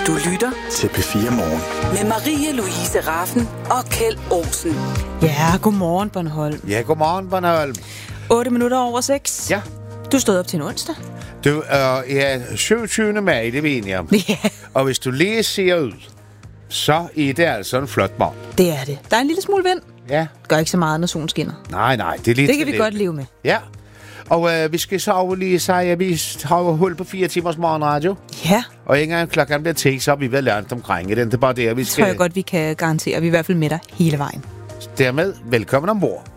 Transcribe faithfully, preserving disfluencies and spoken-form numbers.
Du lytter til P fire Morgen. Med Marie-Louise Raffen og Kjeld Olsen. Ja, godmorgen, Bornholm. Ja, godmorgen, Bornholm. otte minutter over seks. Ja. Du stod op til en onsdag. Du, øh, ja, syvogtyvende maj, det er vi enige om. Ja. Og hvis du lige ser ud, så er det altså en flot morgen. Det er det. Der er en lille smule vind. Ja. Gør ikke så meget, når solen skinner. Nej, nej, det er lidt Det kan vi godt leve med. Ja. Og øh, vi skal så over lige sige, at vi har jo hul på fire timers morgenradio. Ja. Og ikke engang klokken bliver til, så er vi vel langt omkring i den. Det er bare det, vi skal... tror jeg godt, vi kan garantere, at vi er i hvert fald med dig hele vejen. Dermed, velkommen ombord.